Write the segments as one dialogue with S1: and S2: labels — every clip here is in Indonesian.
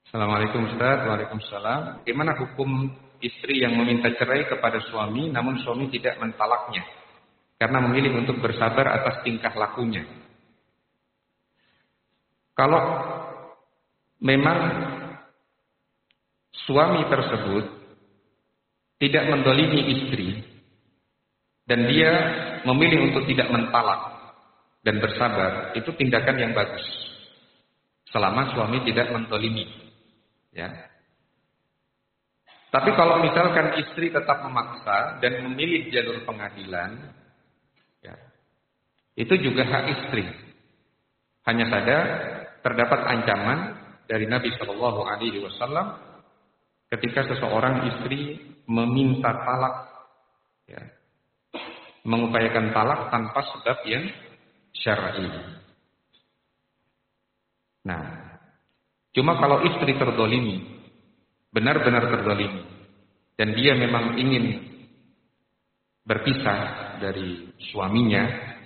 S1: Assalamualaikum Ustaz. Waalaikumsalam. Bagaimana hukum istri yang meminta cerai kepada suami namun suami tidak mentalaknya karena memilih untuk bersabar atas tingkah lakunya? Kalau memang suami tersebut tidak mendolimi istri dan dia memilih untuk tidak mentalak dan bersabar, itu tindakan yang bagus selama suami tidak mendolimi, ya. Tapi kalau misalkan istri tetap memaksa dan memilih jalur pengadilan, ya, itu juga hak istri. Hanya saja terdapat ancaman dari Nabi Shallallahu Alaihi Wasallam ketika seseorang istri meminta talak, ya, mengupayakan talak tanpa sebab yang syar'i. Nah, cuma kalau istri terdolimi, benar-benar terdolimi, dan dia memang ingin berpisah dari suaminya,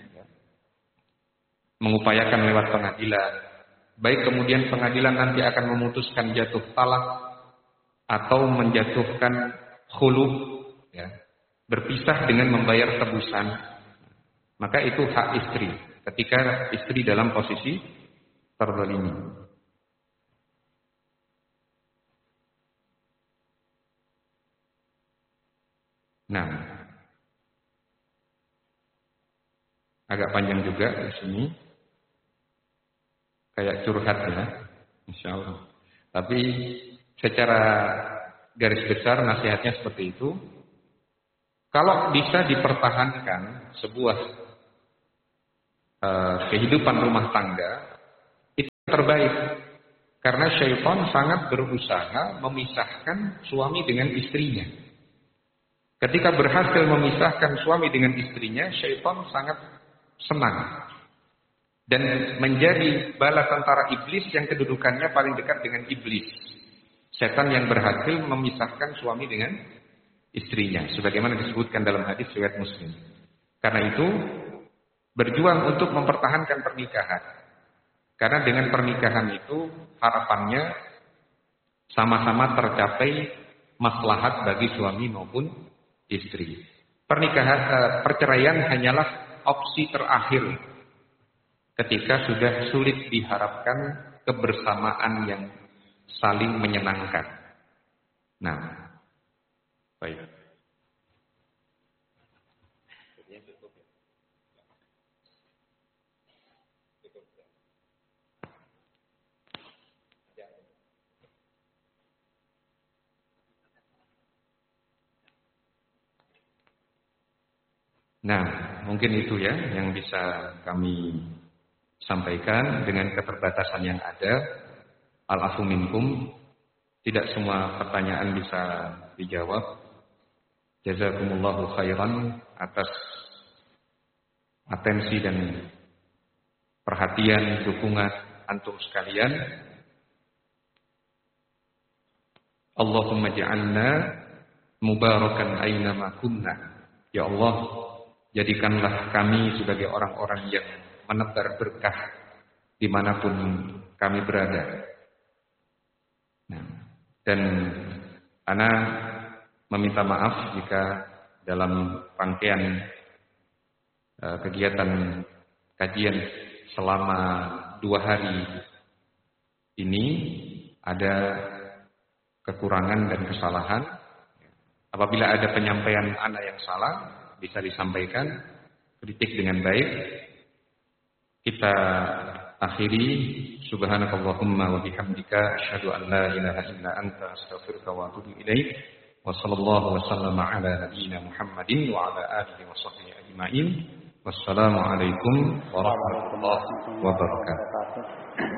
S1: mengupayakan lewat pengadilan, baik kemudian pengadilan nanti akan memutuskan jatuh talak atau menjatuhkan khulu, ya, berpisah dengan membayar tebusan, maka itu hak istri ketika istri dalam posisi terdolimi. Nah, agak panjang juga di sini, kayak curhat ya, insya Allah. Tapi secara garis besar nasihatnya seperti itu. Kalau bisa dipertahankan sebuah kehidupan rumah tangga, itu terbaik. Karena syaitan sangat berusaha memisahkan suami dengan istrinya. Ketika berhasil memisahkan suami dengan istrinya, syaitan sangat senang. Dan menjadi bala tentara iblis yang kedudukannya paling dekat dengan iblis. Setan yang berhasil memisahkan suami dengan istrinya. Sebagaimana disebutkan dalam hadis riwayat Muslim. Karena itu, berjuang untuk mempertahankan pernikahan. Karena dengan pernikahan itu harapannya sama-sama tercapai maslahat bagi suami maupun istri. Perceraian hanyalah opsi terakhir ketika sudah sulit diharapkan kebersamaan yang saling menyenangkan. Nah, baik. Nah, mungkin itu ya yang bisa kami sampaikan dengan keterbatasan yang ada. Al-afu minkum, tidak semua pertanyaan bisa dijawab. Jazakumullahu khairan atas atensi dan perhatian, dukungan antum sekalian. Allahumma ja'alna mubarakan aynama kunna. Ya Allah, jadikanlah kami sebagai orang-orang yang menebar berkah dimanapun kami berada. Nah, dan ana meminta maaf jika dalam rangkaian kegiatan kajian selama 2 hari ini ada kekurangan dan kesalahan. Apabila ada penyampaian ana yang salah, bisa disampaikan, kritik dengan baik. Kita akhiri, subhanakallahumma wa bihamdika asyhadu an la ilaha illa anta astaghfiruka wa atubu ilaik. Wa sallallahu wa sallama ala nabiyyina Muhammadin wa ala alihi wa sahbihi ajma'in. Wassalamu alaikum warahmatullahi wabarakatuh.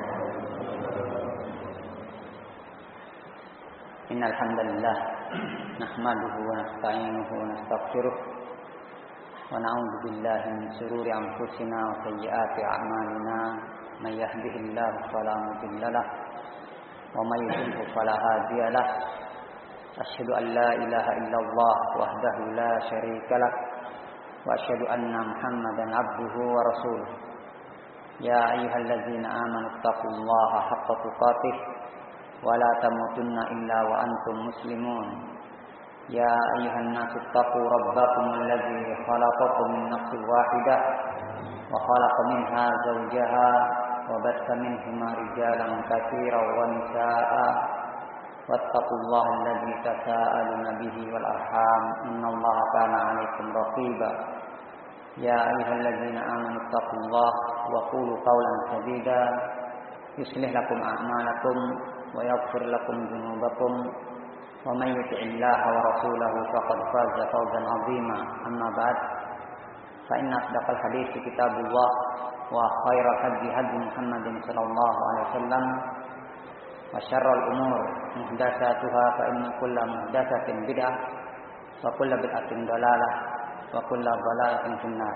S2: Innal hamdalillah nahmaduhu wa nasta'inuhu wa nastaghfiruh wa na'udzu billahi min shururi anfusina wa sayyiati a'malina may yahdihillahu fala mudilla lahu wa may yudlil fala hadiya lahu asyhadu an la ilaha illallah wahdahu la syarika lah wa asyhadu anna muhammadan abduhu wa rasuluh ya ayyuhalladzina amanu taqullaha haqqa tuqatih ولا تموتن إلا وأنتم مسلمون يا أيها الناس اتقوا ربكم الذي خلقكم من نفس واحدة وخلق منها زوجها وبث منهما رجالا كثيرا ونساء واتقوا الله الذي تساءلون به والأرحام إن الله كان عليكم رقيبا يا أيها الذين آمنوا اتقوا الله وقولوا قولا سديدا يصلح لكم أعمالكم ويغفر لكم ذنوبكم ومن يطع الله ورسوله فقد فاز فوزا عظيما أما بعد فإن أصدق الحديث كتاب الله وخير الهدي هدي محمد صلى الله عليه وسلم وشر الأمور محدثاتها فإن كل محدثة بدعة وكل بدعة ضلالة وكل ضلالة في النار.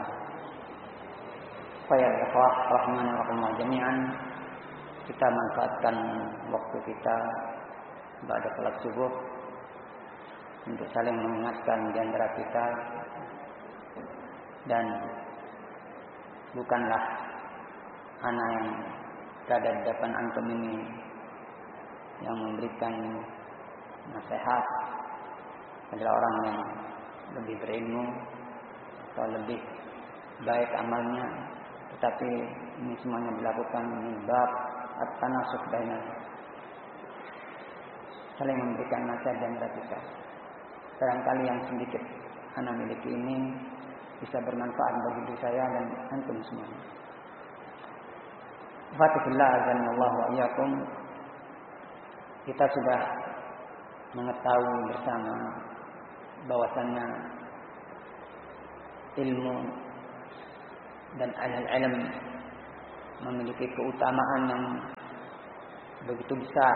S2: Faya ikhwah rahimani wa rahimakumullah jami'an, kita manfaatkan waktu kita pada salat subuh untuk saling mengingatkan di antara kita, dan bukanlah anak yang berada di depan antum ini yang memberikan nasihat adalah orang yang lebih berilmu atau lebih baik amalnya, tetapi ini semuanya dilakukan min bab at-tanasukh bainana, saling memberikan nasihat dan kita. Barangkali yang sedikit anak miliki ini bisa bermanfaat bagi diri saya dan antum semuanya. Fatihillah azanallahu wa iyyakum. Kita sudah mengetahui bersama bahwasannya ilmu dan al-ilm memiliki keutamaan yang begitu besar,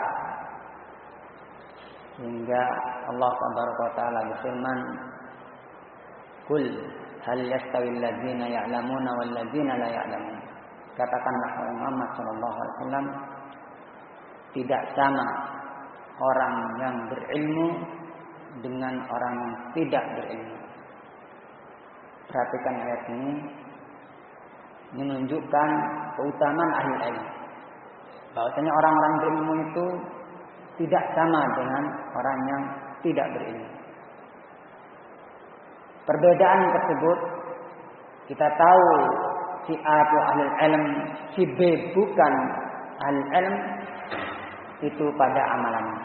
S2: hingga Allah Subhanahu wa taala berfirman, "Qul hal yastawi alladziina ya'lamuuna wal ladziina la ya'lamuun." Katakanlah Muhammad sallallahu alaihi wasallam, tidak sama orang yang berilmu dengan orang yang tidak berilmu. Perhatikan ayat ini menunjukkan keutamaan ahli ilmu. Bahwasanya orang-orang berilmu itu tidak sama dengan orang yang tidak berilmu. Perbedaan tersebut kita tahu, si A itu ahli ilm, si B bukan ahli ilm, itu pada amalannya.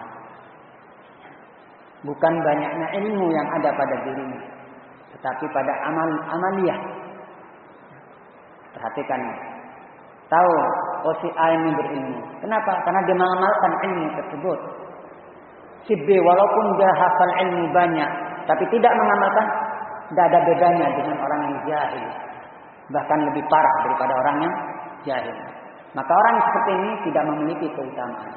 S2: Bukan banyaknya ilmu yang ada pada dirinya, tetapi pada amaliyah. Perhatikan, tahu si A ini berilmu. Kenapa? Karena dia mengamalkan ilmu tersebut. Si B walaupun dia hafal ilmu banyak, tapi tidak mengamalkan, tidak ada bedanya dengan orang yang jahil. Bahkan lebih parah daripada orang yang jahil. Maka orang seperti ini tidak memiliki keutamaan.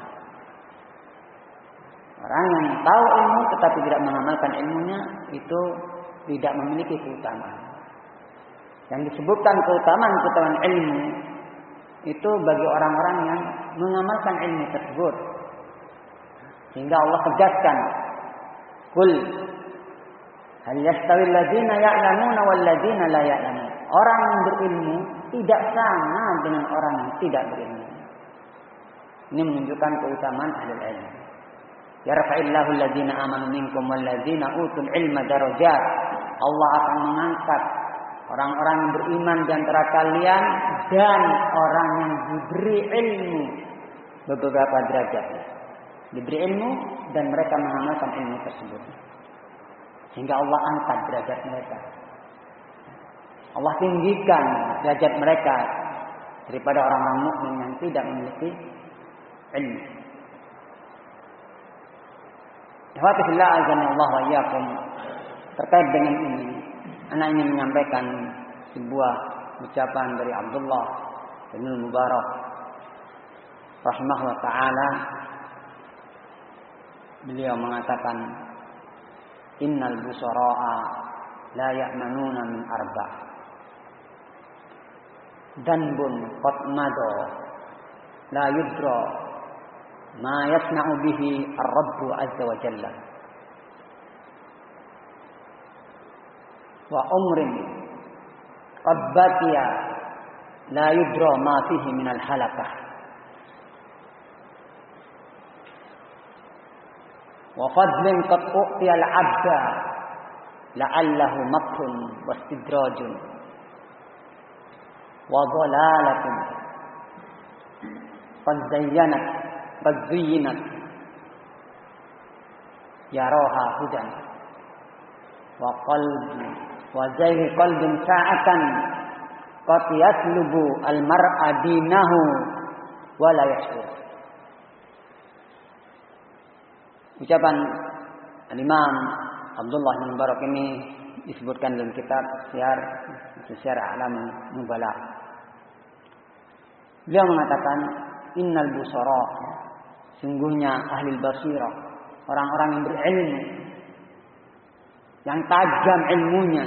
S2: Orang yang tahu ilmu tetapi tidak mengamalkan ilmunya, itu tidak memiliki keutamaan. Yang disebutkan keutamaan ilmu itu bagi orang-orang yang mengamalkan ilmu tersebut. Sehingga Allah tegaskan, "Qul hal yastawi alladziina ya'lamuuna wal ladziina la ya'lamuun." Orang yang berilmu tidak sama dengan orang yang tidak berilmu. Ini menunjukkan keutamaan ahli ilmu. Yarfa'illahu alladziina aamanu minkum wal ladziina utul ilma darajat. Allah akan mengangkat orang-orang yang beriman di antara kalian dan orang yang diberi ilmu beberapa derajat. Diberi ilmu dan mereka mengamalkan ilmu tersebut, sehingga Allah angkat derajat mereka. Allah tinggikan derajat mereka daripada orang-orang mukmin yang tidak memiliki ilmu. Alhamdulillah azanallahu wa iyyakum. Terkait dengan ini, anak ingin menyampaikan sebuah ucapan dari Abdullah bin Mubarak rahimahullah ta'ala. Beliau mengatakan, "Innal busara'a la ya'manuna min arba'. Danbun qad mado la yudra ma yasna'u bihi ar-Rabb azza wa jalla. Wa umrin qad baqiya la yudra ma fihi min al-halakah. wa fadlin qad u'tiyal 'abda la'allahu makrun wastidrajun wa dhalalatun qad zayyinat yaraha hudan wa qalbi wa zayhi qalbin sa'atan qad yaslubu al-mar'a dinahu wa la yashur. Ucapan Al-Imam Abdullah bin Mubarak ini disebutkan dalam kitab Syiar A'lam Nubala. Beliau mengatakan, innal busara, sungguhnya ahli basirah, orang-orang yang berilmu, yang tajam ilmunya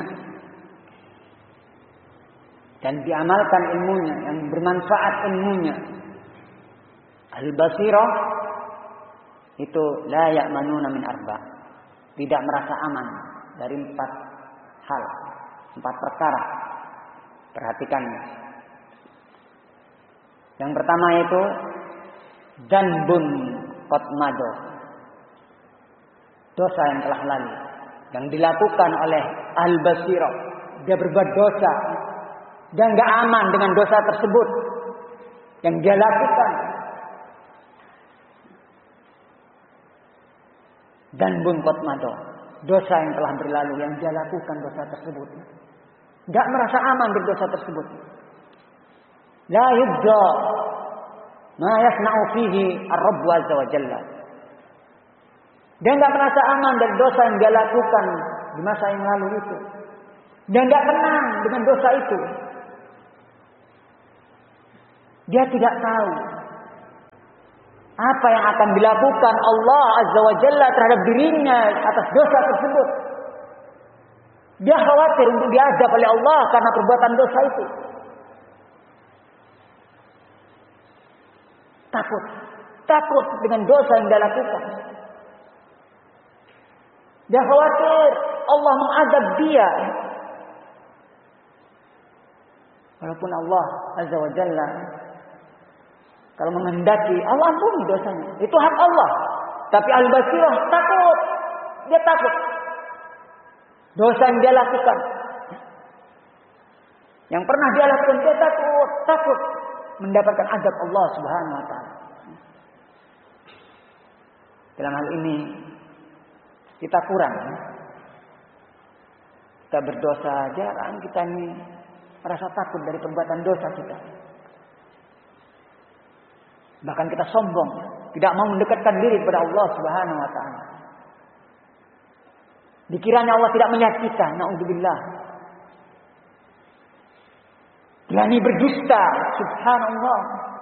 S2: dan diamalkan ilmunya, yang bermanfaat ilmunya. Ahli basirah itu la ya'manuna min arba', tidak merasa aman dari 4 hal, 4 perkara. Perhatikan. Yang pertama itu dzanbun qad mado, dosa yang telah lalu, yang dilakukan oleh ahli basirah. Dia berbuat dosa dan enggak aman dengan dosa tersebut yang dia lakukan. Dan bunqat mado, dosa yang telah berlalu yang dia lakukan dosa tersebut, enggak merasa aman dari dosa tersebut. La yudza ma yasna'u fihi ar-rabb azza wa jalla. Dia enggak merasa aman dari dosa yang dia lakukan di masa yang lalu itu. Dia enggak tenang dengan dosa itu. Dia tidak tahu apa yang akan dilakukan Allah Azza wa Jalla terhadap dirinya atas dosa tersebut. Dia khawatir untuk diazab oleh Allah karena perbuatan dosa itu. Takut dengan dosa yang dia lakukan. Dia khawatir Allah mengazab dia. Walaupun Allah Azza wa Jalla kalau menghendaki, Allah ampuni dosanya. Itu hak Allah. Tapi al-basirah takut. Dia takut. Dosa yang dia lakukan. Yang pernah dia lakukan, dia takut mendapatkan azab Allah Subhanahu wa taala. Dalam hal ini kita kurang. Kita berdosa, jarang kita ini merasa takut dari perbuatan dosa kita. Bahkan kita sombong, tidak mau mendekatkan diri kepada Allah Subhanahu wa taala. Dikiranya Allah tidak melihat kita, naudzubillah. Berani berdusta, subhanallah.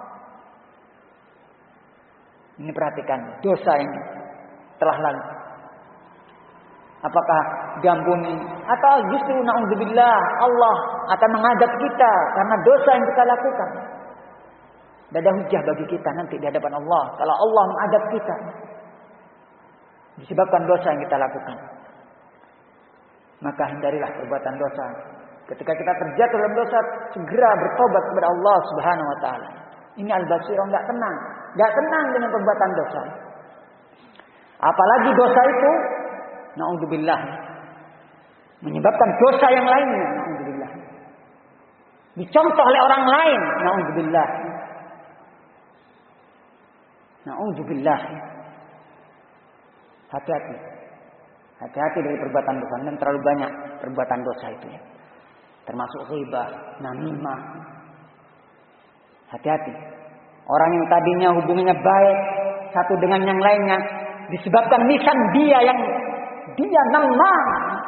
S2: Ini perhatikan dosa yang telah lalu. Apakah diampuni atau justru naudzubillah Allah akan mengadab kita karena dosa yang kita lakukan? Tidak ada hujah bagi kita nanti di hadapan Allah kalau Allah mengadab kita disebabkan dosa yang kita lakukan. Maka hindarilah perbuatan dosa. Ketika kita terjatuh dalam dosa, segera bertobat kepada Allah Subhanahu wa taala. Ini al-basirah, enggak tenang dengan perbuatan dosa. Apalagi dosa itu naudzubillah menyebabkan dosa yang lainnya, naudzubillah. Dicontoh oleh orang lain, naudzubillah. Naudzubillah. Hati-hati dari perbuatan dosa, dan terlalu banyak perbuatan dosa itu ya. Termasuk ghibah, namimah. Hati-hati. Orang yang tadinya hubungannya baik satu dengan yang lainnya, disebabkan lisan dia yang dia namah.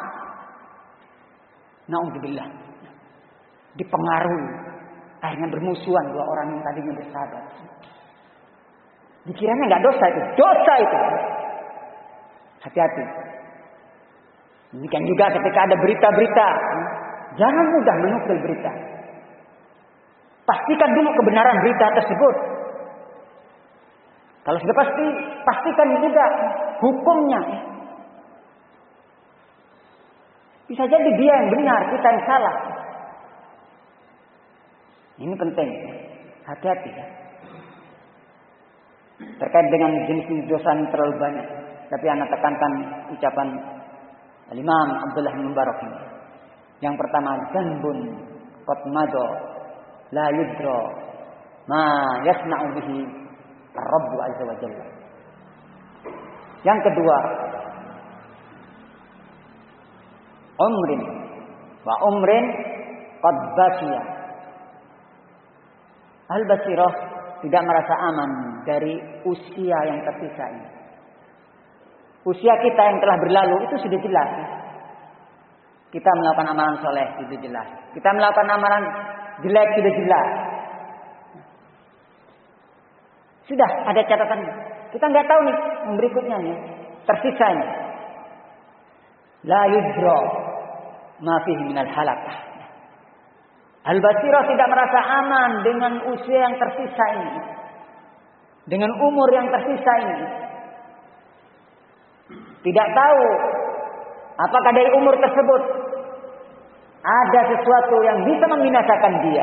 S2: Naudzubillah. Dipengaruhi, akhirnya bermusuhan dua orang yang tadinya bersahabat. Dikiranya enggak dosa itu. Hati-hati. Demikian juga ketika ada berita-berita, jangan mudah menukil berita. Pastikan dulu kebenaran berita tersebut. Kalau sudah pasti, pastikan juga hukumnya. Bisa jadi dia yang benar, kita yang salah. Ini penting. Hati-hati. Terkait dengan jenis dosa yang terlalu banyak. Tapi anak tekankan ucapan Imam Abdullah bin Mubarak ini. Yang pertama, dzanbun qad madha la yudra ma yasna'u bihi ar-Rabb azza wa jalla. Yang kedua, umrin qad basiyah. Al-basirah tidak merasa aman dari usia yang tersisa ini. Usia kita yang telah berlalu itu sudah jelas. Kita melakukan amalan soleh itu jelas. Kita melakukan amalan jelek sudah jelas. Sudah ada catatan. Kita nggak tahu nih yang berikutnya nih, tersisa ini. La yudra ma fihi minal halakah. Al-basirah tidak merasa aman dengan usia yang tersisa ini. Dengan umur yang tersisa ini. Tidak tahu apakah dari umur tersebut ada sesuatu yang bisa membinasakan dia.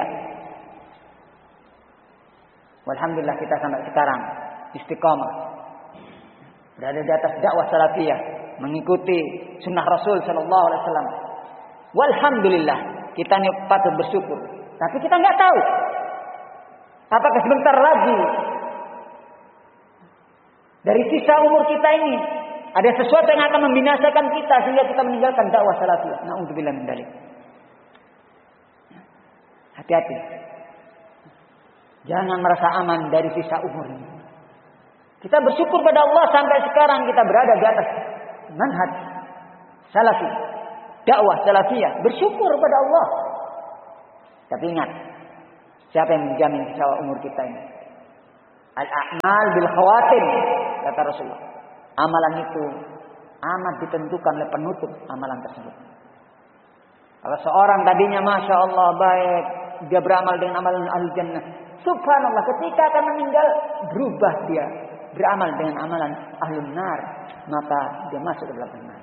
S2: Walhamdulillah kita sampai sekarang istiqamah. Berada di atas dakwah salafiyah, mengikuti sunnah Rasul sallallahu alaihi wasallam. Walhamdulillah, kita ini patut bersyukur. Tapi kita nggak tahu apakah sebentar lagi dari sisa umur kita ini ada sesuatu yang akan membinasakan kita sehingga kita meninggalkan dakwah salafiyah. Na'udzubillah min dzalik. Hati-hati. Jangan merasa aman dari sisa umur ini. Kita bersyukur pada Allah sampai sekarang kita berada di atas manhaj salafi, dakwah salafiyah. Bersyukur pada Allah. Tapi ingat, siapa yang menjamin sisa umur kita ini? Al-a'mal bil khawatim, kata Rasulullah. Amalan itu amat ditentukan oleh penutup amalan tersebut. Kalau seorang tadinya Masya Allah baik, dia beramal dengan amalan al-jannah. Subhanallah, ketika akan meninggal, berubah dia. Beramal dengan amalan ahlun nar. Maka dia masuk ke dalam nar.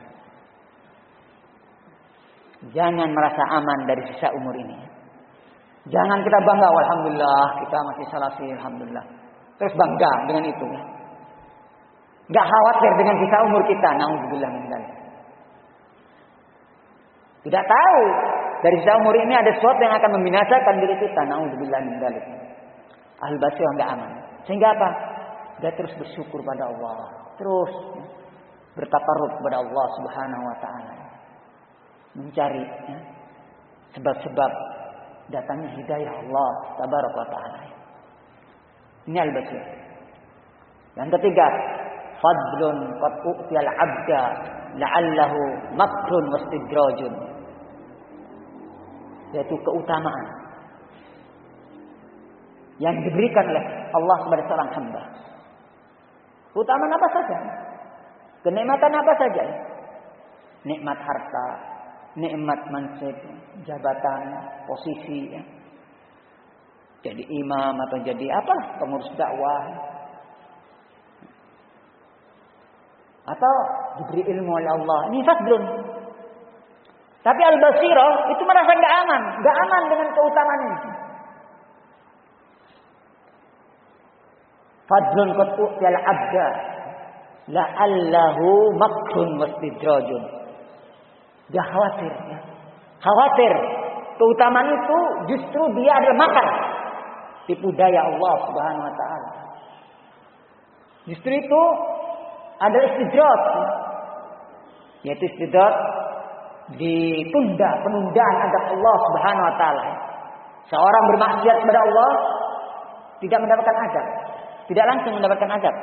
S2: Jangan merasa aman dari sisa umur ini. Jangan kita bangga, alhamdulillah kita masih salafi, alhamdulillah. Terus bangga dengan itu. Gak khawatir dengan sisa umur kita. Na'udzubillah min dzalik. Tidak tahu dari sisa umur ini ada sesuatu yang akan membinasakan diri kita. Na'udzubillah min dzalik. Al-basirah enggak aman. Sehingga apa? Dia terus bersyukur pada Allah. Terus bertakarrub kepada Allah Subhanahu wa taala. Mencari sebab-sebab datangnya hidayah Allah Tabaraka wa taala. Ini al-basirah. Yang ketiga, fadlun qad u'tiyal 'abda la'allahu makrun wastidrajun. Yaitu keutamaan yang diberikan oleh Allah kepada seorang hamba. Keutamaan apa saja? Kenikmatan apa saja? Nikmat harta, nikmat mansib, jabatan, posisi, ya. Jadi imam atau jadi apa? Pengurus dakwah. Atau diberi ilmu oleh Allah. Ini fadlun. Tapi al-basirah itu merasa enggak aman dengan keutamaan ini. Fadlun qad u'tiyal 'abda la'allahu makrun wastidrajun. Dia khawatir, ya. Khawatir keutamaan itu justru dia adalah makar, tipu daya Allah Subhanahu wa taala. Justru itu adalah istidraj. Yaitu istidraj ditunda, penundaan adab Allah Subhanahu wa taala. Seorang bermaksiat kepada Allah tidak mendapatkan adab. Tidak langsung mendapatkan azab.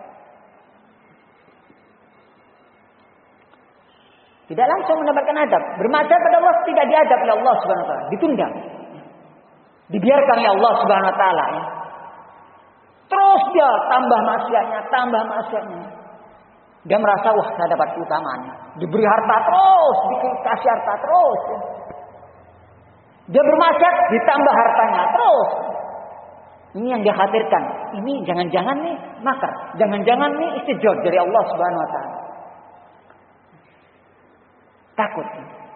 S2: Tidak langsung mendapatkan azab. Bermaksiat pada Allah tidak diadab oleh Allah Subhanahu wa taala, ditunda. Dibiarkan oleh Allah Subhanahu wa taala. Terus dia tambah maksiatnya. Dia merasa wah saya dapat keutamaan. Diberi harta terus, dikasih harta terus. Dia bermaksiat ditambah hartanya terus. Ini yang dia khawatirkan. Ini jangan-jangan nih makar. Jangan-jangan nih istidraj dari Allah Subhanahu wa taala. Takut.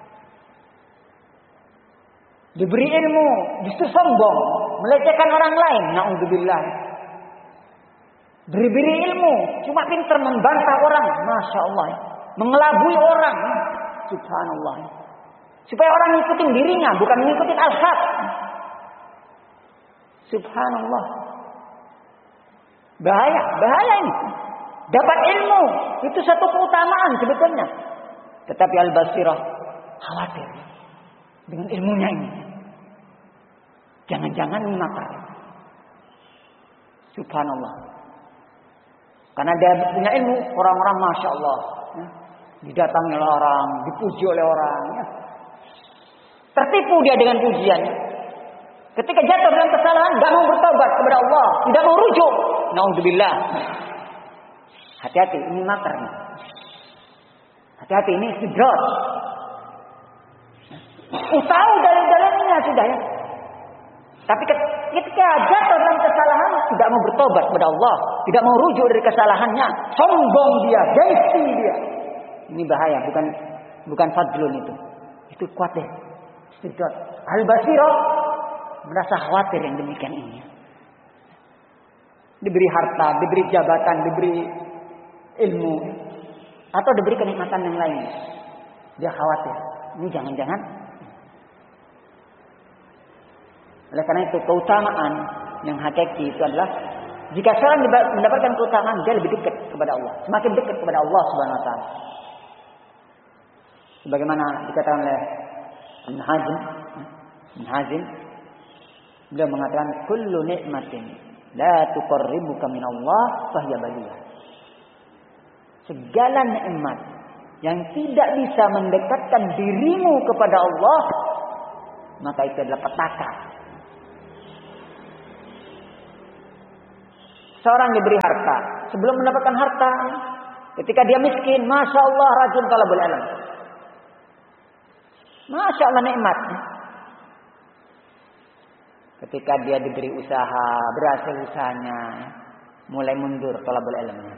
S2: Diberi ilmu justru sombong, melecehkan orang lain. Na'udzubillah. Beri ilmu, cuma pintar membantah orang, masya Allah, mengelabui orang, subhanallah. Supaya orang ngikutin dirinya, bukan ngikutin al-haq. Subhanallah. Bahaya ini. Dapat ilmu, itu satu keutamaan sebetulnya. Tetapi al-basirah khawatir dengan ilmunya ini. Jangan-jangan ini makar. Subhanallah. Karena dia punya ilmu, orang-orang masya Allah, ya, didatangi oleh orang, dipuji oleh orang, ya. Tertipu dia dengan pujian. Ketika jatuh dalam kesalahan, tidak mau bertobat kepada Allah, tidak mau rujuk. Naudzubillah. Hati-hati, ini makar. Hati-hati, ini istidrat. Tahu dalil-dalilnya sudah ya. Tapi ketika jatuh dalam kesalahan, tidak mau bertobat kepada Allah, tidak mau rujuk dari kesalahannya, sombong dia, gengsi dia. Ini bahaya, bukan fadlun itu. Itu khawatir. Istidrat. Al-basirah merasa khawatir yang demikian ini. Diberi harta, diberi jabatan, diberi ilmu, atau diberi kenikmatan yang lain. Dia khawatir. Ini jangan-jangan. Oleh karena itu keutamaan yang hakiki itu adalah jika seorang mendapatkan keutamaan, dia lebih dekat kepada Allah, semakin dekat kepada Allah Subhanahu wa taala. Sebagaimana dikatakan oleh Ibn Hazm, beliau mengatakan kullu ni'matin la tuqarribuka min Allah fahiya baliyah. Segala nikmat yang tidak bisa mendekatkan dirimu kepada Allah, maka itu adalah petaka. Seorang diberi harta, sebelum mendapatkan harta, ketika dia miskin, masya Allah rajin talabul ilm, masya Allah nikmat. Ketika dia diberi usaha, berhasil usahanya, mulai mundur talabul ilmnya.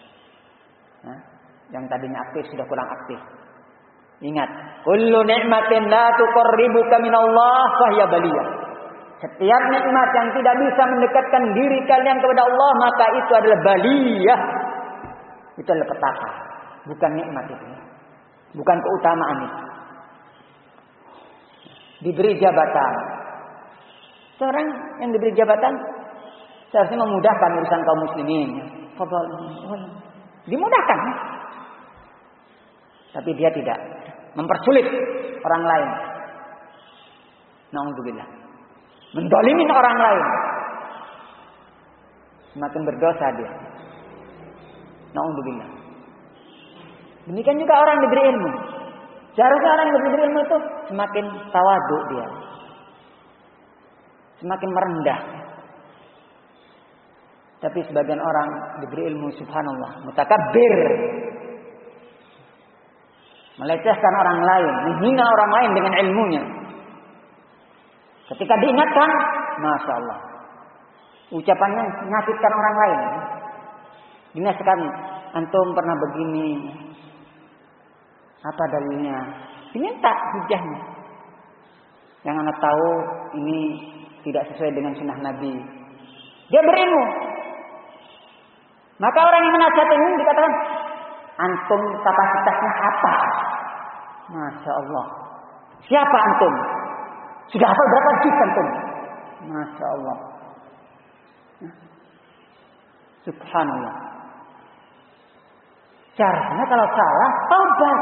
S2: Yang tadinya aktif sudah kurang aktif. Ingat, kullu ni'matin la tuqarribuka minallah fahiya baliyah. Setiap nikmat yang tidak bisa mendekatkan diri kalian kepada Allah, maka itu adalah baliyah. Itu adalah petaka, bukan nikmat itu. Bukan keutamaan itu. Diberi jabatan. Seorang yang diberi jabatan seharusnya memudahkan urusan kaum muslimin. Dimudahkan. Tapi dia tidak. Mempersulit orang lain. Na'udzubillah. Mendolimin orang lain. Semakin berdosa dia. Na'udzubillah. Demikian juga orang diberi ilmu. Seharusnya orang yang diberi ilmu itu semakin tawadhu dia. Semakin merendah. Tapi sebagian orang diberi ilmu subhanallah, mutakabbir. Melecehkan orang lain, menghina orang lain dengan ilmunya. Ketika diingatkan, masya Allah, ucapannya menyakitkan orang lain. Dinasihatkan, antum pernah begini, apa dalilnya? Diminta hujahnya. Yang anak tahu ini tidak sesuai dengan sunnah Nabi. Dia berilmu. Maka orang yang menasihati ini dikatakan, antum kapasitasnya apa? Masya Allah. Siapa antum? Sudah hafal berapa juz antum? Masya Allah. Subhanallah. Caranya kalau salah, taubat.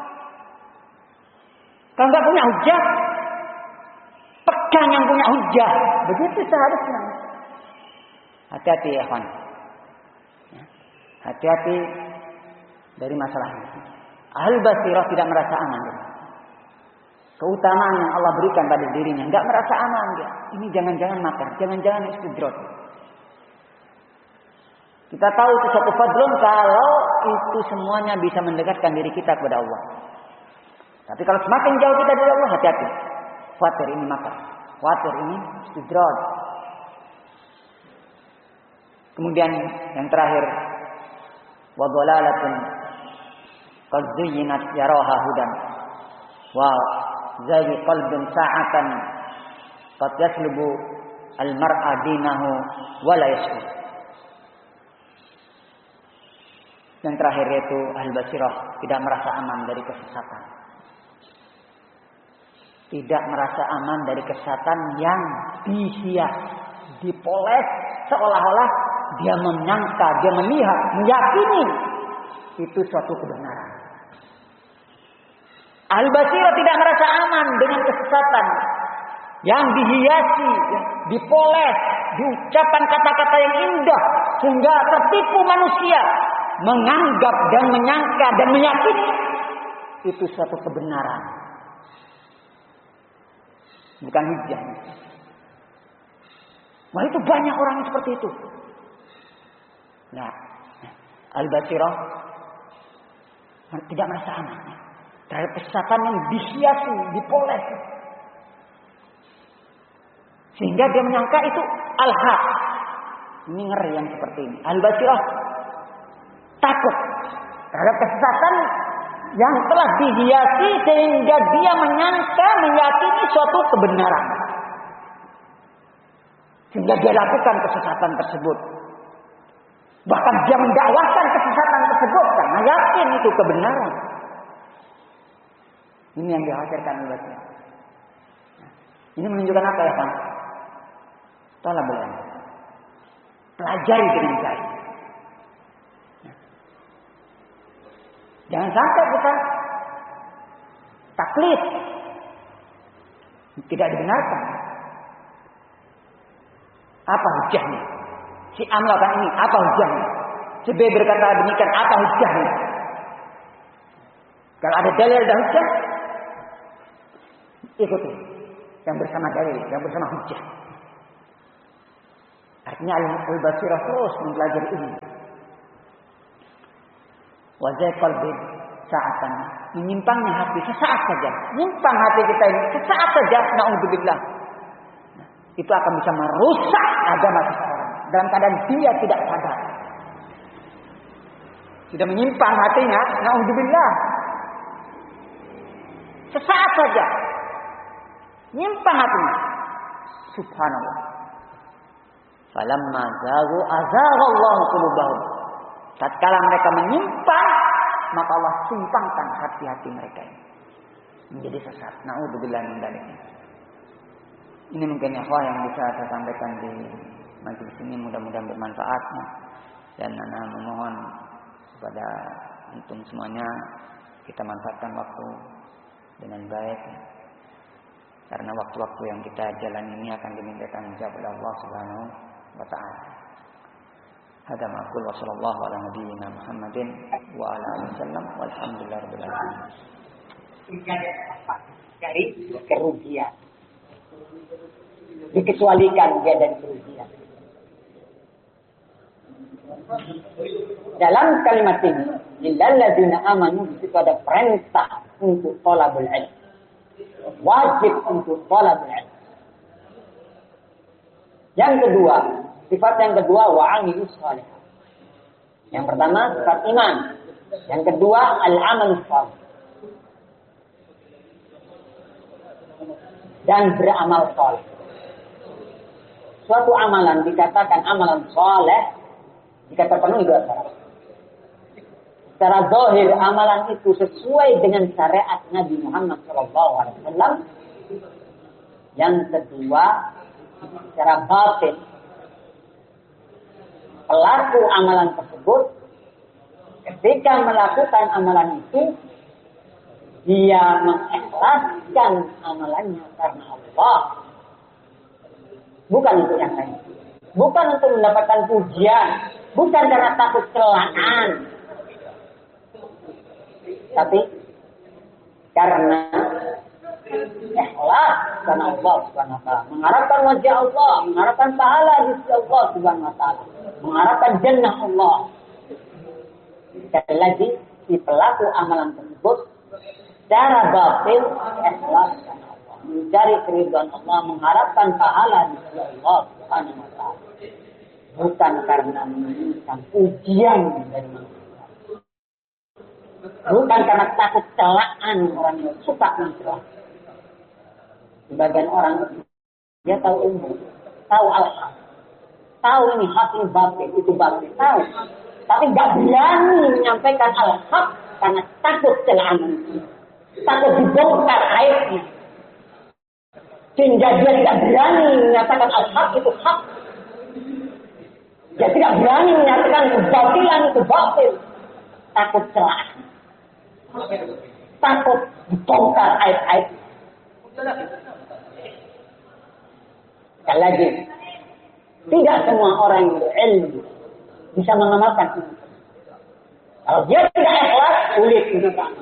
S2: Kalau nggak punya hujah, pegang yang punya hujah. Begitu seharusnya. Hati-hati ya kawan. Hati-hati dari masalah ini. Ahlul basirah tidak merasa aman. Keutamaan yang Allah berikan pada dirinya, nggak merasa aman dia. Ini jangan-jangan makar, jangan-jangan istidrat. Kita tahu itu satu fadlun kalau itu semuanya bisa mendekatkan diri kita kepada Allah. Tapi kalau semakin jauh kita dari Allah, hati-hati. Khawatir ini makar, khawatir ini istidrat. Kemudian yang terakhir, wa dhalalatun qad zuyyinat yaraha hudan wa zayyi qalbin sa'atan qad yaslubu al-mar'a dinahu wa la yashkur. Yang terakhir yaitu al-basirah, tidak merasa aman dari kesesatan. Tidak merasa aman dari kesesatan yang dihias, dipoles seolah-olah dia menyangka, dia melihat, meyakini itu suatu kebenaran. Al-basirah tidak merasa aman dengan kesesatan yang dihiasi, dipoles, diucapkan kata-kata yang indah sehingga tertipu manusia menganggap dan menyangka dan meyakini itu suatu kebenaran. Bukan hujah. Wah, itu banyak orang yang seperti itu. Nah, al-basirah tidak merasa aman terhadap kesesatan yang dihiasi, dipoles. Sehingga dia menyangka itu al-haq. Ini ngeri yang seperti ini. Al-basirah takut terhadap kesesatan yang telah dihiasi sehingga dia menyangka, meyakini suatu kebenaran. Sehingga dia lakukan kesesatan tersebut. Bahkan dia mendakwahkan kesesatan tersebut karena yakin itu kebenaran. Ini yang dikhawatirkan olehnya. Ini menunjukkan apa ya, Pak? Talabul ilm. Pelajari dengan baik. Jangan sampai kita taklid. Tidak dibenarkan. Apa hujahnya? Si A melakukan ini, apa hujahnya? Si B berkata demikian, apa hujahnya? Kalau ada dalil dan hujah, ikuti. Yang bersama dalil, yang bersama hujah. Artinya al-basirah terus mempelajari ini. Wajah qalbi sa'atan. Menyimpangnya hati sesaat saja. Menyimpang hati kita ini sesaat saja. Na'udzubillah. Itu akan bisa merusak agama seseorang. Dalam keadaan dia tidak sadar. Sudah menyimpang hatinya. Na'udzubillah. Sesaat saja. Menyimpang hatinya. Subhanallah. Falamma zaghu azaghallahu qulubahum. Tatkala mereka menyimpang, maka Allah simpangkan hati-hati mereka ini menjadi sesat. Na'udzubillah min dzalik. Ini mungkin ikhwah yang bisa saya sampaikan di majelis ini, mudah-mudahan bermanfaat. Dan ana memohon kepada antum semuanya kita manfaatkan waktu dengan baik. Karena waktu-waktu yang kita jalani ini akan dimintakan jawab oleh Allah Subhanahu wa taala. Hada ma aqul wa sallallahu ala nabiyyina Muhammadin wa ala alihi wasallam walhamdulillahirabbil alamin.
S3: Dari kerugian. Dikecualikan dia dari kerugian. Dalam kalimat ini, lillal ladzina amanu, itu ada perintah untuk thalabul ilm. Wajib untuk thalabul ilm. Yang kedua, sifat yang kedua wa'amilus shalihah. Yang pertama sifat iman. Yang kedua al-amalus shalih. Dan beramal shalih. Suatu amalan dikatakan amalan shalih jika terpenuhi dua syarat. Secara zahir amalan itu sesuai dengan syariat Nabi Muhammad SAW. Yang kedua, secara batin, pelaku amalan tersebut ketika melakukan amalan itu dia mengikhlaskan amalannya karena Allah, bukan untuk yang lain, bukan untuk mendapatkan pujian, bukan karena takut celaan, tapi karena ikhlas karena Allah Subhanahu wa taala, mengharapkan wajah Allah, mengharapkan pahala di sisi Allah Subhanahu wa taala, mengharapkan jannah Allah. Sekali lagi, si pelaku amalan tersebut secara batin ikhlas karena Allah, mencari keridhaan Allah, mengharapkan pahala di sisi Allah Subhanahu wa taala, bukan karena menginginkan pujian dari manusia, bukan karena takut celaan orang yang suka mencela. Sebagian orang dia tahu ilmu, tahu al-haq, tahu ini hak ini batil, itu batil, tahu. tapi nggak berani menyampaikan al-haq karena takut celaan manusia, takut dibongkar aibnya. Sehingga dia tidak berani menyatakan al-haq itu hak. Dia tidak berani menyatakan kebatilan itu batil. Takut celaan. Takut dibongkar aib-aib. Sekali lagi, tidak semua orang yang berilmu bisa mengamalkan ini. Kalau dia tidak ikhlas, sulit untuk beramal.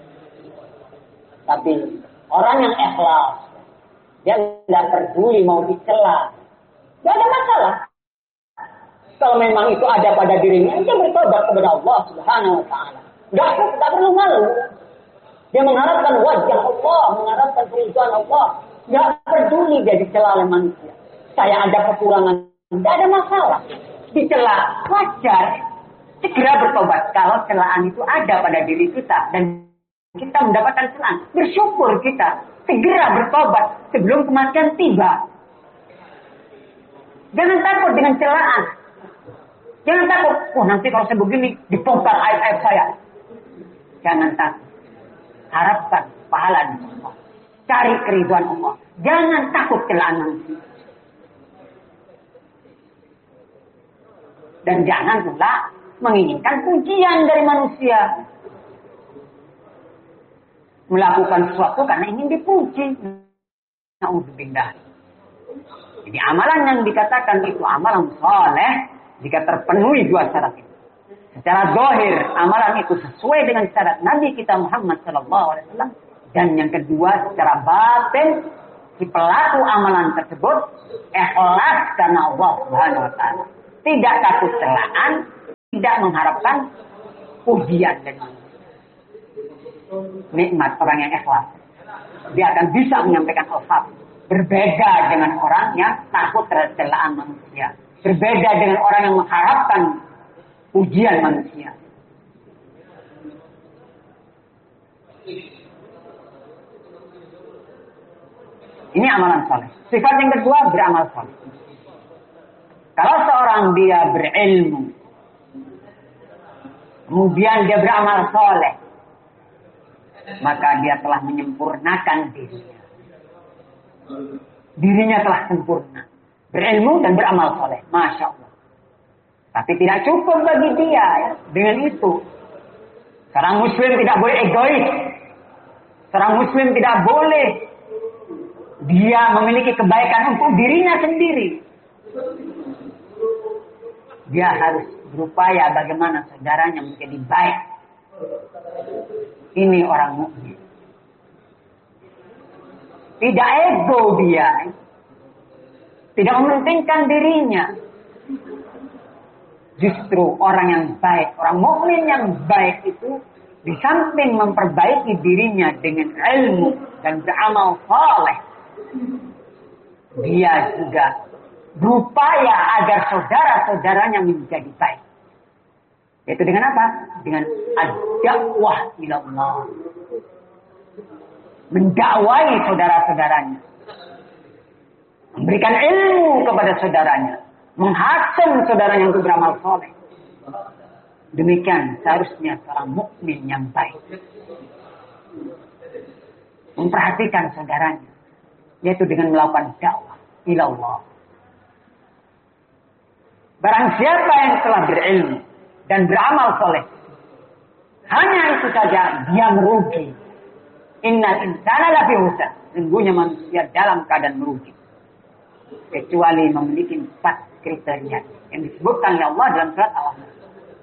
S3: Tapi orang yang ikhlas, dia tidak peduli mau dicela, tidak ada masalah. Kalau memang itu ada pada dirinya, dia bertobat kepada Allah Subhanahu Wa Taala. Tidak perlu malu. Dia mengharapkan wajah Allah, mengharapkan keridhaan Allah. Tidak peduli dia dicela oleh manusia. Saya ada kekurangan, tidak ada masalah. Dicela wajar. Segera bertobat kalau celaan itu ada pada diri kita dan kita mendapatkan celaan. Bersyukur kita. Segera bertobat sebelum kematian tiba. Jangan takut dengan celaan. Jangan takut. Oh, nanti kalau saya begini dibongkar aib-aib saya. Jangan takut. Harapkan pahala dari Allah. Cari keridhaan Allah. Jangan takut celaan manusia. Dan jangan pula menginginkan pujian dari manusia. Melakukan sesuatu karena ingin dipuji. Na'udzubillah. Jadi amalan yang dikatakan itu amalan saleh jika terpenuhi dua syarat itu. Secara zahir amalan itu sesuai dengan syarat Nabi kita Muhammad SAW. Dan yang kedua secara batin si pelaku amalan tersebut ikhlas karena Allah Subhanahu Wa Taala. Tidak takut celaan, tidak mengharapkan pujian dari manusia. Nikmat orang yang ikhlas. Dia akan bisa menyampaikan al-haq. Berbeda dengan orang yang takut terhadap celaan manusia. Berbeda dengan orang yang mengharapkan pujian manusia. Ini amalan saleh. Sifat yang kedua beramal saleh. Kalau seorang dia berilmu, kemudian dia beramal saleh, maka dia telah menyempurnakan dirinya. Dirinya telah sempurna. Berilmu dan beramal saleh. Masya Allah. Tapi tidak cukup bagi dia ya, dengan itu. Seorang muslim tidak boleh egois. Seorang muslim tidak boleh dia memiliki kebaikan untuk dirinya sendiri. Dia harus berupaya bagaimana saudaranya menjadi baik. Ini orang mukmin. Tidak ego dia. Tidak mementingkan dirinya. Justru orang yang baik, orang mukmin yang baik itu di samping memperbaiki dirinya dengan ilmu dan beramal saleh, dia juga berupaya agar saudara-saudaranya menjadi baik. Yaitu dengan apa? Dengan ad-da'wah ila Allah. Mendakwai saudara-saudaranya. Memberikan ilmu kepada saudaranya. Menghasung saudaranya untuk beramal soleh. Demikian seharusnya seorang mukmin yang baik. Memperhatikan saudaranya. Yaitu dengan melakukan dakwah ila Allah. Barang siapa yang telah berilmu dan beramal soleh, hanya itu saja dia merugi. Innal insana lafi khusr. Sesungguhnya manusia dalam keadaan merugi. Kecuali memiliki 4 kriteria yang disebutkan oleh Allah dalam surat Al-Ahzab.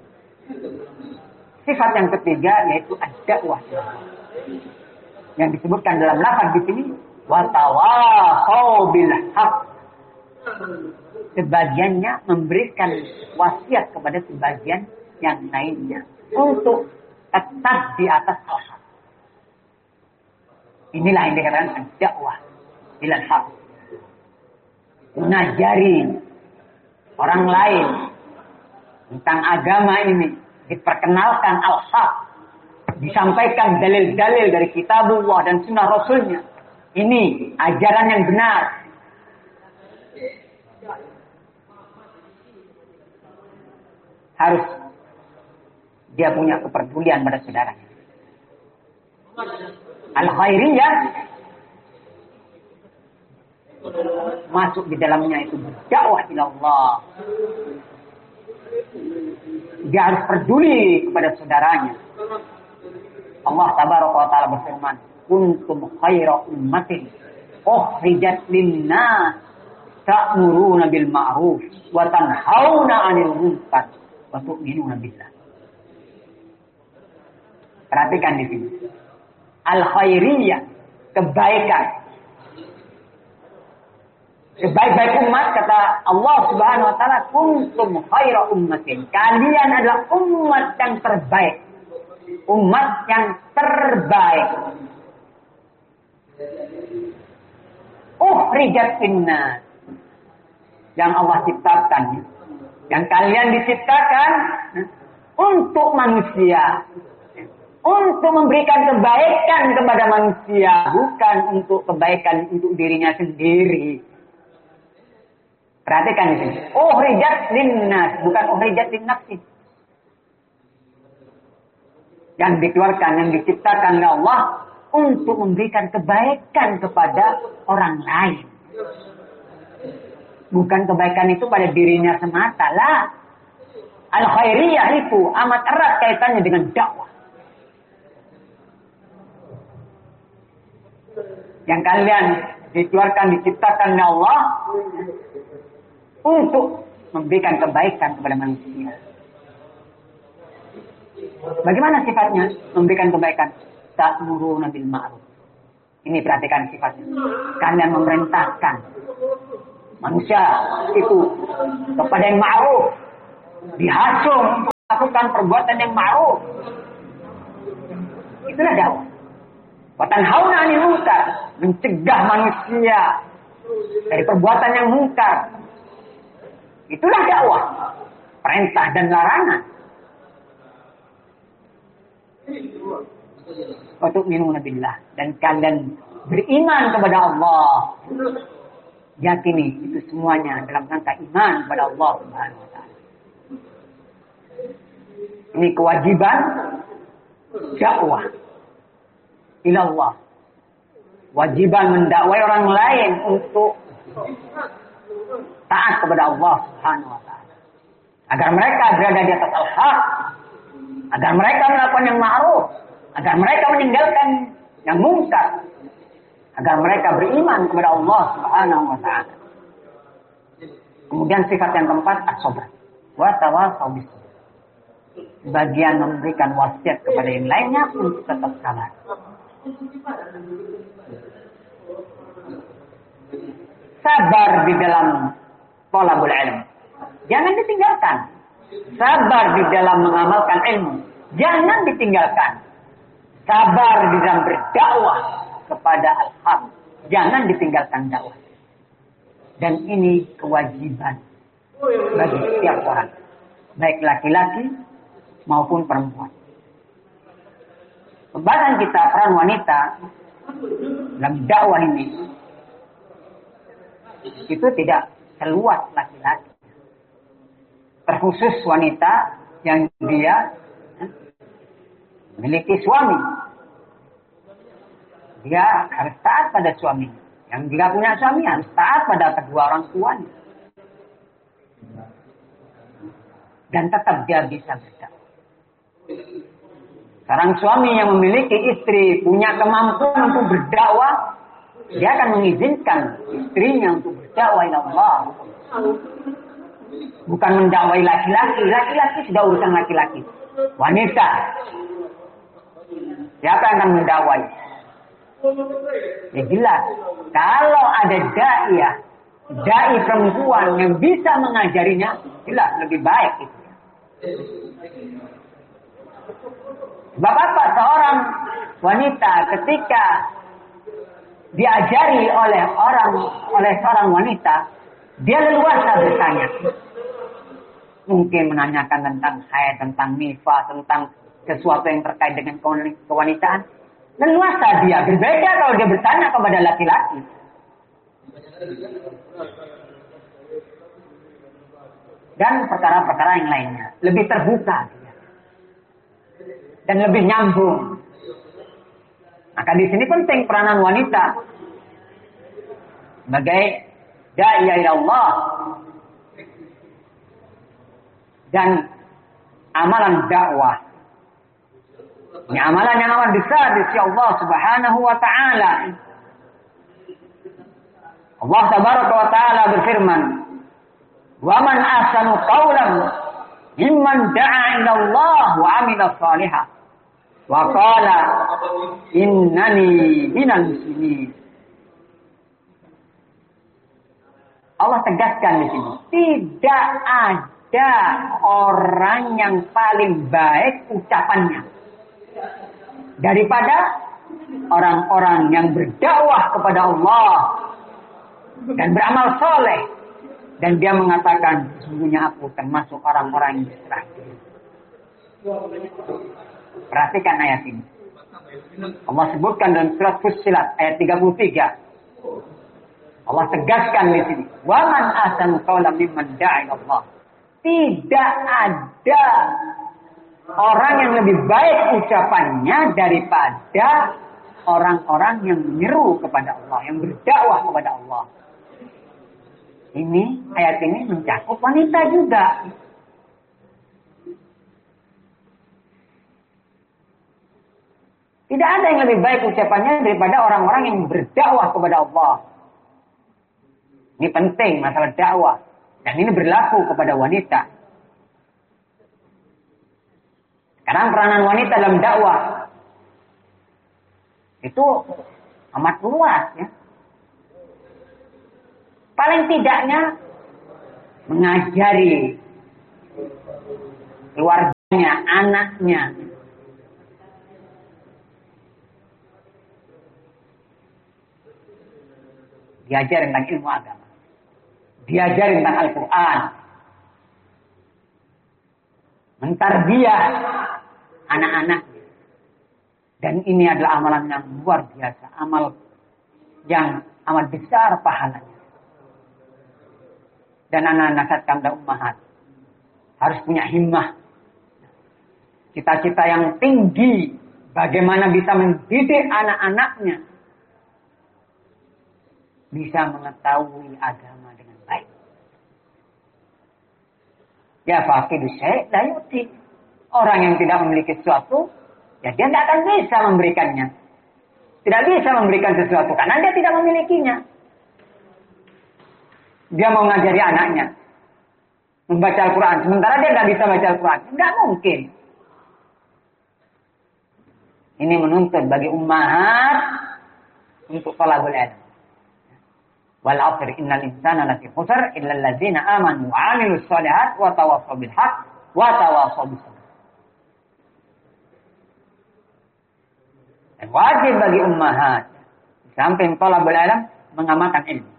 S3: Sifat yang ketiga yaitu ad-da'wah. Yang disebutkan dalam lafaz di sini wa tawasau bil haqq. Sebagiannya memberikan wasiat kepada sebagian yang lainnya untuk tetap di atas al-haq. Inilah yang dikatakan ad-da'wah ilal haq. Mengajari orang lain tentang agama ini, diperkenalkan al-haq, disampaikan dalil-dalil dari kitabullah dan sunnah rasulnya. Ini ajaran yang benar. Harus dia punya kepedulian pada saudaranya. Al-khairiyah masuk di dalamnya itu berdakwah ila Allah. Dia harus peduli kepada saudaranya. Allah tabaraka wa taala berfirman, "Kuntum khaira ummatin ukhrijat lin-nas ta'muruna bil ma'ruf wa tanhauna 'anil munkar wa tu'minuna billah." Perhatikan di sini. Al-khairiyah, kebaikan. Sebaik-baik umat, kata Allah Subhanahu wa taala, kuntum khaira ummatin. Kalian adalah umat yang terbaik. Umat yang terbaik. Ukhrijat linnas. Yang Allah ciptakan. Yang kalian diciptakan untuk manusia. Untuk memberikan kebaikan kepada manusia. Bukan untuk kebaikan untuk dirinya sendiri. Perhatikan di sini. Ukhrijat linnas, bukan ukhrijat linnafsi. Yang dikeluarkan, yang diciptakan oleh Allah untuk memberikan kebaikan kepada orang lain. Bukan kebaikan itu pada dirinya semata lah. Al-khairiyah itu amat erat kaitannya dengan dakwah. Yang kalian dikeluarkan, diciptakan oleh Allah untuk memberikan kebaikan kepada manusia. Bagaimana sifatnya memberikan kebaikan? Ta'muruna bil ma'ruf. Ini perhatikan sifatnya. Kalian memerintahkan manusia itu kepada yang ma'ruf. Dihasung untuk melakukan perbuatan yang ma'ruf. Itulah dakwah. Wa tanhauna 'anil munkar, mencegah manusia dari perbuatan yang mungkar. Itulah dakwah. Perintah dan larangan. Wa tu'minuna billah, dan kalian beriman kepada Allah. Yakini itu semuanya dalam rangka iman kepada Allah Subhanahu wa taala. Ini kewajiban dakwah ila Allah. Wajiban mendakwai orang lain untuk taat kepada Allah Subhanahu wa taala. Agar mereka berada di atas al-haq. Agar mereka melakukan yang ma'ruf. Agar mereka meninggalkan yang mungkar. Agar mereka beriman kepada Allah Subhanahu wa taala. Kemudian sifat yang keempat, as-sabr. Wa tawassaw bis-sabr. Bagian memberikan wasiat kepada yang lainnya untuk tetap sabar. Sabar di dalam thalabul ilm. Jangan ditinggalkan. Sabar di dalam mengamalkan ilmu. Jangan ditinggalkan. Sabar di dalam berdakwah kepada al-haq. Jangan ditinggalkan dakwah. Dan ini kewajiban bagi setiap orang. Baik laki-laki maupun perempuan. Pembahasan kita peran wanita dalam dakwah ini itu tidak seluas laki-laki. Terkhusus wanita yang dia memiliki suami. Dia harus taat pada suami. Yang tidak punya suami harus taat pada kedua orang tuanya. Dan tetap dia bisa berdakwah. Seorang suami yang memiliki istri punya kemampuan untuk berdakwah, dia akan mengizinkan istrinya untuk berdakwah ila Allah. Bukan mendakwai laki-laki. Laki-laki sudah urusan laki-laki. Wanita. Siapa yang akan mendakwai? Ya jelas. Kalau ada dai perempuan yang bisa mengajarinya, jelas lebih baik itu. Sebab apa? Seorang wanita ketika diajari oleh seorang wanita, dia leluasa bertanya. Mungkin menanyakan tentang haid, tentang nifas, tentang sesuatu yang terkait dengan kewanitaan. Leluasa dia. Berbeda kalau dia bertanya kepada laki-laki. Dan perkara-perkara yang lainnya. Lebih terbuka. dan lebih nyambung. Maka di sini penting peranan wanita sebagai da'iyah ila Allah dan amalan dakwah. Ini amalan yang amat besar di sisi Allah Subhanahu wa taala. Allah tabaraka wa taala berfirman, "Wa man ahsanu qawlan mimman da'a ila Allah wa 'amila shalihan wa qala innani minal muslimin." Allah tegaskan di sini, tidak ada orang yang paling baik ucapannya daripada orang-orang yang berdakwah kepada Allah dan beramal soleh, dan dia mengatakan, sesungguhnya aku termasuk orang-orang yang berserah diri. Perhatikan ayat ini. Allah sebutkan dalam surat Fussilat ayat 33. Allah tegaskan di sini, wa man ahsanu qawlan mimman da'a ila Allah. Tidak ada orang yang lebih baik ucapannya daripada orang-orang yang menyeru kepada Allah, yang berdakwah kepada Allah. Ini ayat ini mencakup wanita juga. Tidak ada yang lebih baik ucapannya daripada orang-orang yang berdakwah kepada Allah. Ini penting masalah dakwah. Dan ini berlaku kepada wanita. Sekarang peranan wanita dalam dakwah itu amat luas ya. Paling tidaknya mengajari keluarganya, anaknya. Diajar tentang ilmu agama. Diajar tentang Al-Quran. Mentarbiyah anak-anak. Dan ini adalah amalan yang luar biasa. Amal yang amat besar pahalanya. Dan anak-anak saat kamda ummahat harus punya himmah. Cita-cita yang tinggi. Bagaimana bisa mendidik anak-anaknya. Bisa mengetahui agama dengan baik. Ya faqidu syai' la yu'ti. Orang yang tidak memiliki sesuatu, ya dia tidak akan bisa memberikannya. Tidak bisa memberikan sesuatu karena dia tidak memilikinya. Dia mau ngajari anaknya membaca Al-Quran, sementara dia tidak bisa baca Al-Quran. Tidak mungkin. Ini menuntut bagi ummahat untuk talabul ilm. Wal 'asr innal insana lafi khusr illa allazina amanu wa 'amilus shalihat wa tawassaw bil haqq wa tawassaw bis sabr. Dan wajib bagi ummahat sampai talabul ilm mengamalkan ilmu.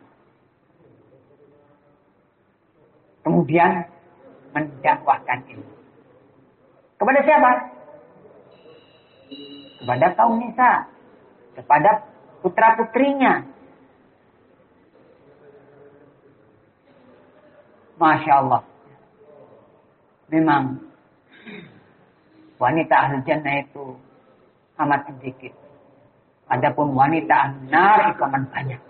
S3: Kemudian mendakwahkan ilmu. Kepada siapa? Kepada kaum nisa, kepada putra-putrinya. Masya Allah. Memang wanita ahli jannah itu amat sedikit. Adapun wanita ahli nar itu amat banyak.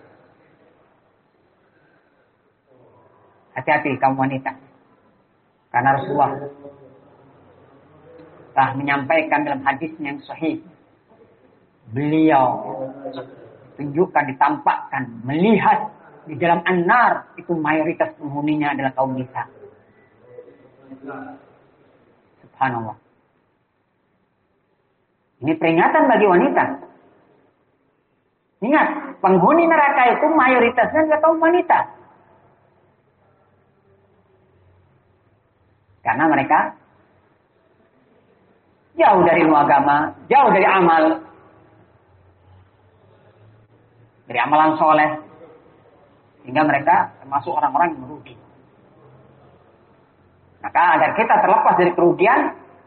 S3: Hati-hati kaum wanita. Karena Rasulullah telah menyampaikan dalam hadisnya yang sahih. Beliau tunjukkan, ditampakkan, melihat di dalam an-nar itu mayoritas penghuninya adalah kaum nisa. Subhanallah. Ini peringatan bagi wanita. Ingat, penghuni neraka itu mayoritasnya adalah kaum wanita. Karena mereka jauh dari ilmu agama, jauh dari amal. Dari amalan soleh. Sehingga mereka termasuk orang-orang yang merugi. Maka agar kita terlepas dari kerugian,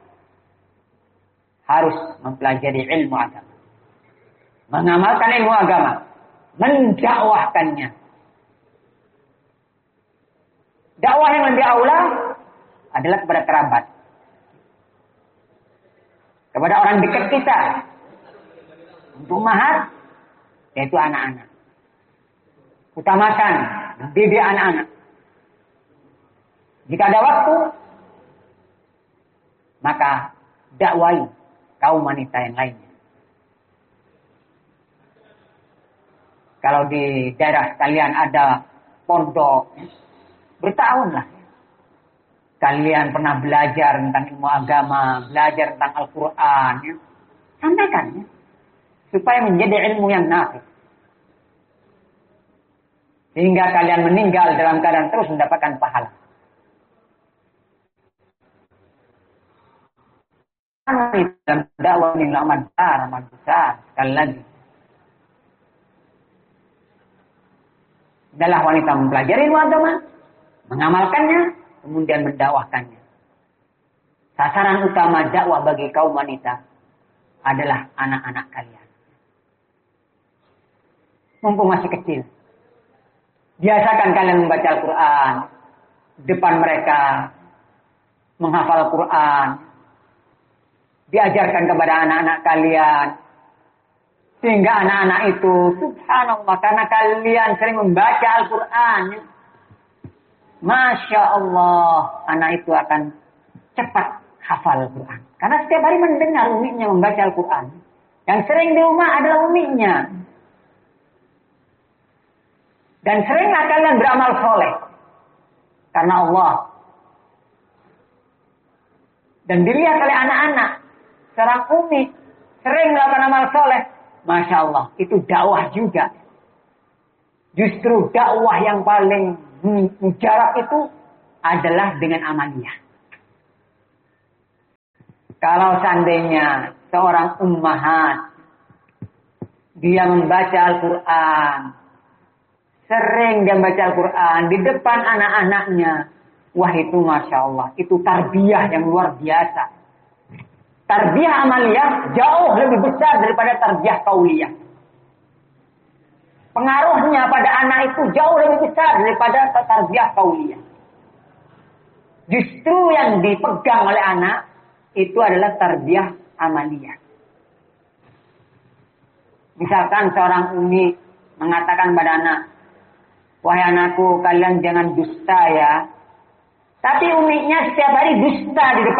S3: harus mempelajari ilmu agama. Mengamalkan ilmu agama. Mendakwahkannya. Dakwah yang lebih aula adalah kepada kerabat. kepada orang dekat kita. Untuk ummahat, yaitu anak-anak. Utamakan mendidik anak-anak. Jika ada waktu, maka dakwai kaum wanita yang lainnya. Kalau di daerah kalian ada pondok, bertahunlah. Kalian pernah belajar tentang ilmu agama, belajar tentang Al-Quran. Ya. Sampaikan. Ya. Supaya menjadi ilmu yang nafi. Sehingga kalian meninggal dalam keadaan terus mendapatkan pahala. Dalam dakwah ini amat besar. Sekali lagi. Adalah wanita mempelajari ilmu agama, mengamalkannya, kemudian mendakwahkannya. Sasaran utama dakwah bagi kaum wanita adalah anak-anak kalian. Mumpung masih kecil. Biasakan kalian membaca Al-Quran. Depan mereka. Menghafal Al-Quran. Diajarkan kepada anak-anak kalian. Sehingga anak-anak itu, subhanallah, karena kalian sering membaca Al-Quran. Masya Allah, anak itu akan cepat hafal Al-Quran. Karena setiap hari mendengar uminya membaca Al-Quran. Yang sering di rumah adalah uminya. Dan seringlah kalian beramal soleh. Karena Allah. Dan dilihat oleh anak-anak. Seorang umi sering melakukan amal soleh. Masya Allah, itu dakwah juga. Justru dakwah yang paling mujarab itu adalah dengan amaliyah. Kalau seandainya seorang ummahat, dia membaca Al-Quran, sering dia membaca Al-Quran di depan anak-anaknya, wah itu Masya Allah, itu tarbiyah yang luar biasa. Tarbiyah amaliyah jauh lebih besar daripada tarbiyah qauliyah. Pengaruhnya pada anak itu jauh lebih besar daripada tarbiyah qauliyah. Justru yang dipegang oleh anak itu adalah tarbiyah amaliyah. Misalkan seorang umi mengatakan pada anak, wahai anakku, kalian jangan dusta ya. Tapi uminya setiap hari dusta di depan